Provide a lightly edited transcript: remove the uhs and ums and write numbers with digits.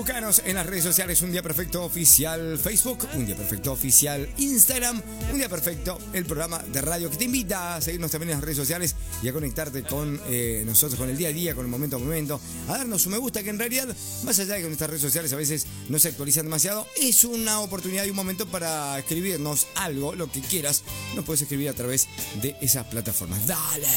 Búscanos en las redes sociales, Un Día Perfecto Oficial Facebook, Un Día Perfecto Oficial Instagram, Un Día Perfecto, el programa de radio que te invita a seguirnos también en las redes sociales y a conectarte con nosotros, con el día a día, con el momento a momento, a darnos un me gusta, que en realidad, más allá de que nuestras redes sociales a veces no se actualizan demasiado, es una oportunidad y un momento para escribirnos algo, lo que quieras, nos puedes escribir a través de esas plataformas. ¡Dale!